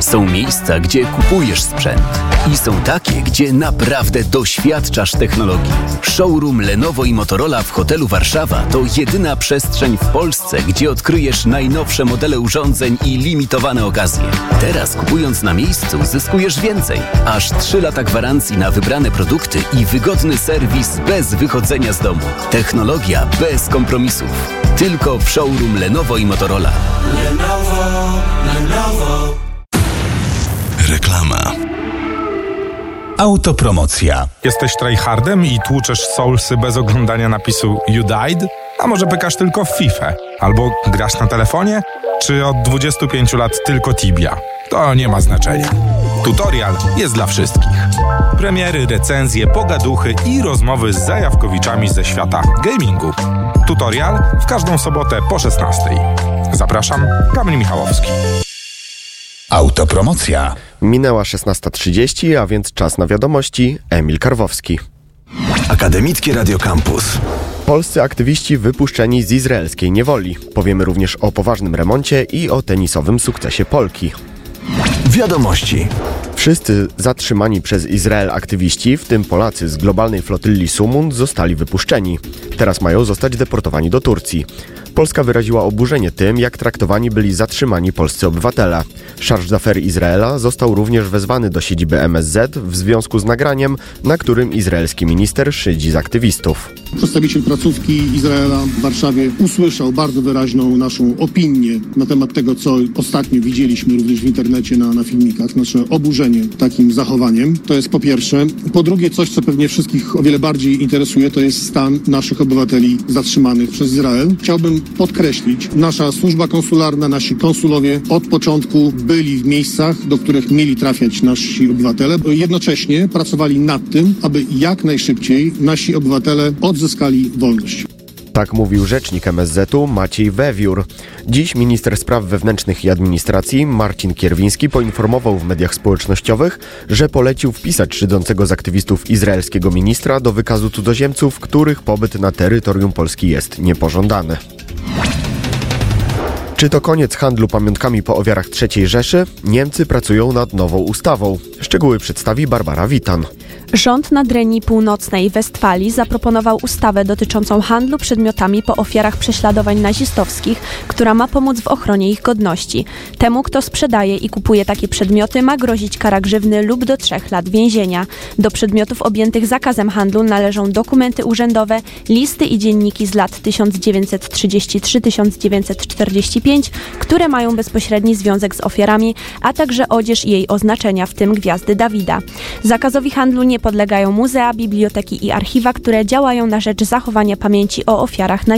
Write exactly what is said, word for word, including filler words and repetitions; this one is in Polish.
Są miejsca, gdzie kupujesz sprzęt i są takie, gdzie naprawdę doświadczasz technologii. Showroom Lenovo i Motorola w hotelu Warszawa to jedyna przestrzeń w Polsce, gdzie odkryjesz najnowsze modele urządzeń i limitowane okazje. Teraz kupując na miejscu zyskujesz więcej. Aż trzy lata gwarancji na wybrane produkty i wygodny serwis bez wychodzenia z domu. Technologia bez kompromisów. Tylko w showroom Lenovo i Motorola. Lenovo, Lenovo. Reklama. Autopromocja. Jesteś tryhardem i tłuczesz soulsy bez oglądania napisu You Died? A może pykasz tylko w FIFA? Albo grasz na telefonie? Czy od dwudziestu pięciu lat tylko Tibia? To nie ma znaczenia. Tutorial jest dla wszystkich. Premiery, recenzje, pogaduchy i rozmowy z zajawkowiczami ze świata gamingu. Tutorial w każdą sobotę po szesnastej. Zapraszam, Kamil Michałowski. Autopromocja. Minęła szesnasta trzydzieści, a więc czas na wiadomości. Emil Karwowski. Akademickie Radio Campus. Polscy aktywiści wypuszczeni z izraelskiej niewoli. Powiemy również o poważnym remoncie i o tenisowym sukcesie Polki. Wiadomości. Wszyscy zatrzymani przez Izrael aktywiści, w tym Polacy z globalnej flotylli Sumund, zostali wypuszczeni. Teraz mają zostać deportowani do Turcji. Polska wyraziła oburzenie tym, jak traktowani byli zatrzymani polscy obywatele. Szarż d'Affaires Izraela został również wezwany do siedziby M S Z w związku z nagraniem, na którym izraelski minister szydzi z aktywistów. Przedstawiciel placówki Izraela w Warszawie usłyszał bardzo wyraźną naszą opinię na temat tego, co ostatnio widzieliśmy również w internecie na, na filmikach. Nasze oburzenie takim zachowaniem. To jest po pierwsze. Po drugie, coś, co pewnie wszystkich o wiele bardziej interesuje, to jest stan naszych obywateli zatrzymanych przez Izrael. Chciałbym podkreślić, nasza służba konsularna, nasi konsulowie od początku byli w miejscach, do których mieli trafiać nasi obywatele. Jednocześnie pracowali nad tym, aby jak najszybciej nasi obywatele odzyskali wolność. Tak mówił rzecznik M S Z-u Maciej Wewiór. Dziś minister spraw wewnętrznych i administracji Marcin Kierwiński poinformował w mediach społecznościowych, że polecił wpisać szydzącego z aktywistów izraelskiego ministra do wykazu cudzoziemców, których pobyt na terytorium Polski jest niepożądany. Czy to koniec handlu pamiątkami po ofiarach trzeciej Rzeszy? Niemcy pracują nad nową ustawą. Szczegóły przedstawi Barbara Witan. Rząd Nadrenii Północnej Westfalii zaproponował ustawę dotyczącą handlu przedmiotami po ofiarach prześladowań nazistowskich, która ma pomóc w ochronie ich godności. Temu, kto sprzedaje i kupuje takie przedmioty, ma grozić kara grzywny lub do trzech lat więzienia. Do przedmiotów objętych zakazem handlu należą dokumenty urzędowe, listy i dzienniki z lat tysiąc dziewięćset trzydziesty trzeci do tysiąc dziewięćset czterdziestego piątego, które mają bezpośredni związek z ofiarami, a także odzież i jej oznaczenia, w tym gwiazdy Dawida. Zakazowi handlu nie podlegają muzea, biblioteki i archiwa, które działają na rzecz zachowania pamięci o ofiarach nazistowskich.